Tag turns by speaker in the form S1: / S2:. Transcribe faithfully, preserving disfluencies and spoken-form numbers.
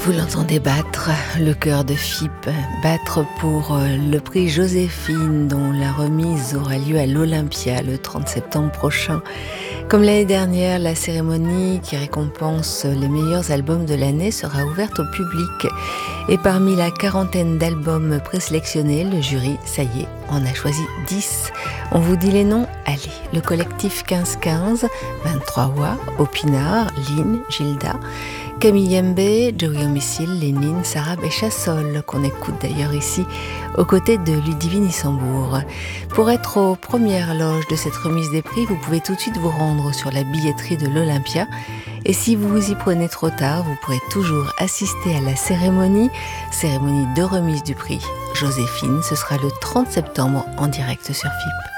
S1: Vous l'entendez battre, le cœur de F I P, battre pour le prix Joséphine dont la remise aura lieu à l'Olympia le trente septembre prochain. Comme l'année dernière, la cérémonie qui récompense les meilleurs albums de l'année sera ouverte au public. Et parmi la quarantaine d'albums présélectionnés, le jury, ça y est, en a choisi dix. On vous dit les noms? Allez, le collectif quinze quinze, vingt-trois Wa, Opinard, Lynn, Gilda, Camille Yembe, Joey Homicile, Lénine, Sarah Béchassol, qu'on écoute d'ailleurs ici, aux côtés de Ludivine Issambourg. Pour être aux premières loges de cette remise des prix, vous pouvez tout de suite vous rendre sur la billetterie de l'Olympia. Et si vous vous y prenez trop tard, vous pourrez toujours assister à la cérémonie, cérémonie de remise du prix Joséphine. Ce sera le trente septembre en direct sur F I P.